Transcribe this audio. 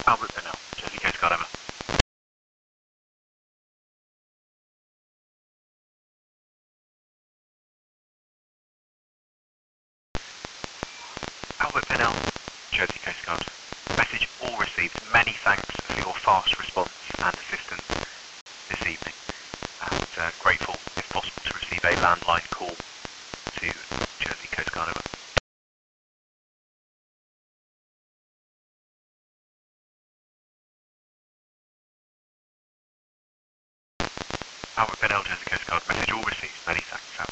Albert Pennell, Jersey Coast Guard, over. Albert Pennell, Jersey Coast Guard. Message all received. Many thanks for your fast response and assistance this evening. And grateful, if possible, to receive a landline call to Jersey Coast Guard, over. Albert Pennell, Jersey Coast Guard. Message all received. Many thanks.